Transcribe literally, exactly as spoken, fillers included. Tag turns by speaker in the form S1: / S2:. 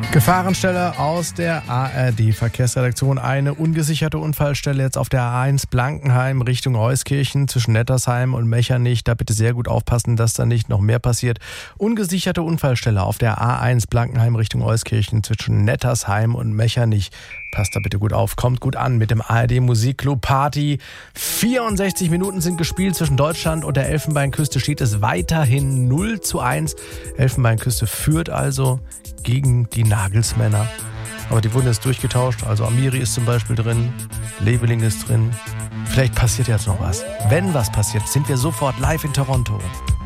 S1: Gefahrenstelle aus der A R D-Verkehrsredaktion. Eine ungesicherte Unfallstelle jetzt auf der A eins Blankenheim Richtung Euskirchen zwischen Nettersheim und Mechernich. Da bitte sehr gut aufpassen, dass da nicht noch mehr passiert. Ungesicherte Unfallstelle auf der A eins Blankenheim Richtung Euskirchen zwischen Nettersheim und Mechernich. Passt da bitte gut auf, kommt gut an mit dem A R D Musikclub Party. vierundsechzig Minuten sind gespielt zwischen Deutschland und der Elfenbeinküste. Steht es weiterhin null zu eins. Elfenbeinküste führt also gegen die Nagelsmänner. Aber die wurden jetzt durchgetauscht. Also Amiri ist zum Beispiel drin, Leveling ist drin. Vielleicht passiert jetzt noch was. Wenn was passiert, sind wir sofort live in Toronto.